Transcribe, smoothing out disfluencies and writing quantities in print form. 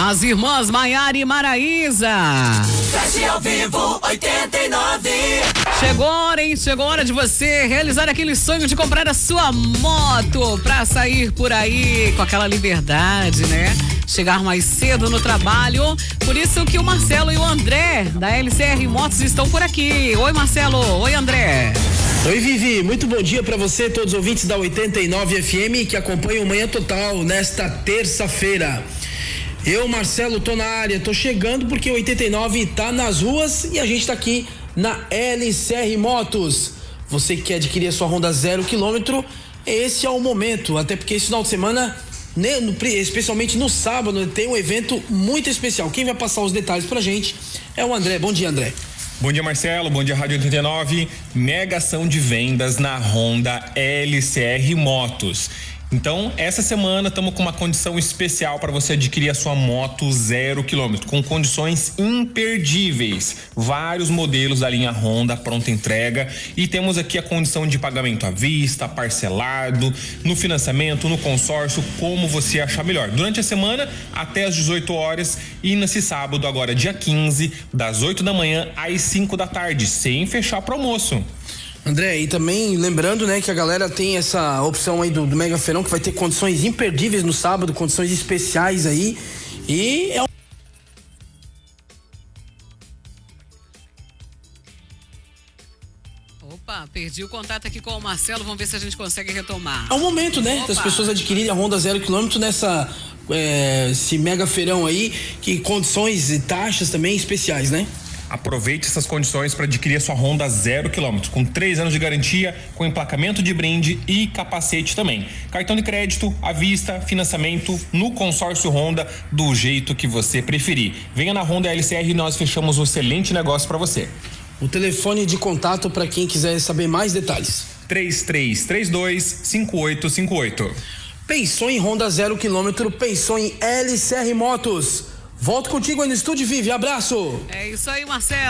As irmãs Maiara e Maraísa. Flash ao vivo 89. Chegou a hora de você realizar aquele sonho de comprar a sua moto pra sair por aí com aquela liberdade, né? Chegar mais cedo no trabalho. Por isso que o Marcelo e o André da LCR Motos estão por aqui. Oi, Marcelo. Oi, André. Oi, Vivi, muito bom dia pra você, todos os ouvintes da 89 FM que acompanham o Manhã Total nesta terça-feira. Eu, Marcelo, tô na área, tô chegando porque o 89 tá nas ruas e a gente tá aqui na LCR Motos. Você que quer adquirir a sua Honda 0 km, esse é o momento, até porque esse final de semana, especialmente no sábado, tem um evento muito especial. Quem vai passar os detalhes pra gente é o André. Bom dia, André. Bom dia, Marcelo. Bom dia, Rádio 89. Mega ação de vendas na Honda LCR Motos. Então, essa semana estamos com uma condição especial para você adquirir a sua moto 0 km, com condições imperdíveis. Vários modelos da linha Honda, pronta entrega. E temos aqui a condição de pagamento à vista, parcelado, no financiamento, no consórcio, como você achar melhor. Durante a semana, até às 18 horas e nesse sábado, agora dia 15, das 8 da manhã às 5 da tarde, sem fechar para almoço. André, e também lembrando, né, que a galera tem essa opção aí do Mega Feirão, que vai ter condições imperdíveis no sábado, condições especiais aí, e é Opa, perdi o contato aqui com o Marcelo, vamos ver se a gente consegue retomar. É o momento, né, das pessoas adquirirem a Honda 0 km nessa esse Mega Feirão aí, que condições e taxas também especiais, né? Aproveite essas condições para adquirir a sua Honda 0 km, com 3 anos de garantia, com emplacamento de brinde e capacete também. Cartão de crédito, à vista, financiamento, no consórcio Honda, do jeito que você preferir. Venha na Honda LCR e nós fechamos um excelente negócio para você. O telefone de contato para quem quiser saber mais detalhes: 3332-5858. Pensou em Honda 0 km, pensou em LCR Motos. Volto contigo aí no estúdio, Vivi. Abraço. É isso aí, Marcelo.